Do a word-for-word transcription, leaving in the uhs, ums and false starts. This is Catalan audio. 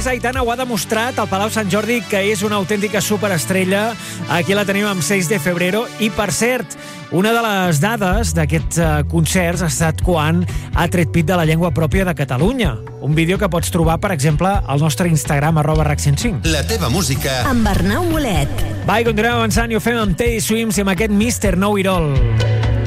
és Aitana, ho ha demostrat al Palau Sant Jordi, que és una autèntica superestrella. Aquí la tenim amb seis de febrero. I, per cert, una de les dades d'aquests uh, concerts ha estat quan ha tret pit de la llengua pròpia de Catalunya. Un vídeo que pots trobar, per exemple, al nostre Instagram, arroba rac cent cinc. La teva música. Amb Arnau Molet. Va, i continuem avançant i ho fem amb Teddy Swims i amb aquest mister Know It All.